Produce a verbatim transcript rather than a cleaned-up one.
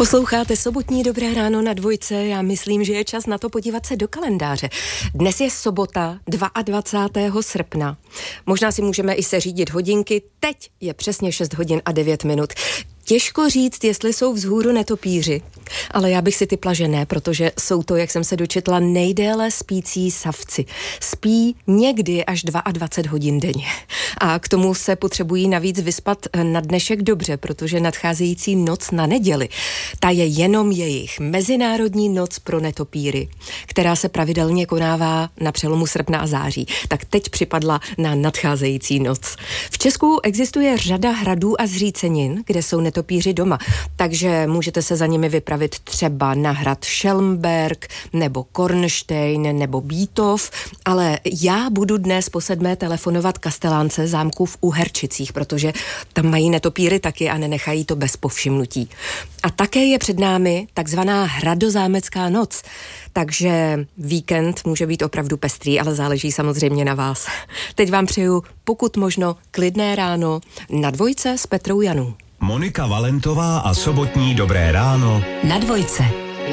Posloucháte sobotní Dobré ráno na Dvojce. Já myslím, že je čas na to podívat se do kalendáře. Dnes je sobota dvacátého druhého srpna. Možná si můžeme i seřídit hodinky. Teď je přesně šest hodin a devět minut. Těžko říct, jestli jsou vzhůru netopíři, ale já bych si typla, že ne, protože jsou to, jak jsem se dočetla, nejdéle spící savci. Spí někdy až dvacet dva hodin denně. A k tomu se potřebují navíc vyspat na dnešek dobře, protože nadcházející noc na neděli, ta je jenom jejich Mezinárodní noc pro netopíry, která se pravidelně konává na přelomu srpna a září. Tak teď připadla na nadcházející noc. V Česku existuje řada hradů a zřícenin, kde jsou netopíři doma, takže můžete se za nimi vypravit třeba na hrad Schelmberg, nebo Kornštejn, nebo Bítov, ale já budu dnes po sedmé telefonovat kastelánce zámku v Uherčicích, protože tam mají netopíry taky a nenechají to bez povšimnutí. A také je před námi takzvaná hradozámecká noc, takže víkend může být opravdu pestrý, ale záleží samozřejmě na vás. Teď vám přeju pokud možno klidné ráno na Dvojce s Petrou Janů. Monika Valentová a sobotní Dobré ráno na Dvojce.